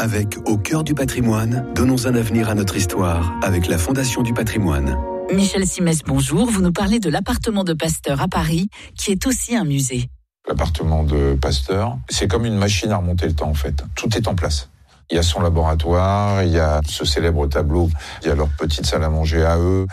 Avec Au cœur du patrimoine, donnons un avenir à notre histoire avec la Fondation du patrimoine. Michel Simès, bonjour. Vous nous parlez de l'appartement de Pasteur à Paris, qui est aussi un musée. L'appartement de Pasteur, c'est comme une machine à remonter le temps en fait. Tout est en place. Il y a son laboratoire, il y a ce célèbre tableau, il y a leur petite salle à manger à eux,